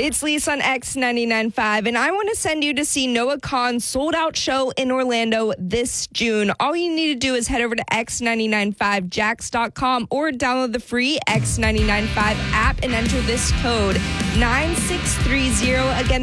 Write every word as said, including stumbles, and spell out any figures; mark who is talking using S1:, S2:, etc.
S1: It's Lisa on X ninety-nine point five, and I want to send you to see Noah Kahan's sold-out show in Orlando this June. All you need to do is head over to X ninety-nine point five jacks dot com or download the free X ninety-nine point five app and enter this code nine six three zero. Again,